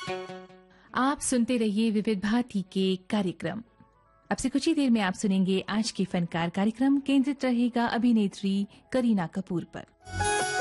आप सुनते रहिए विविध भारती के कार्यक्रम। अब से कुछ ही देर में आप सुनेंगे आज के फनकार कार्यक्रम केंद्रित रहेगा अभिनेत्री करीना कपूर पर।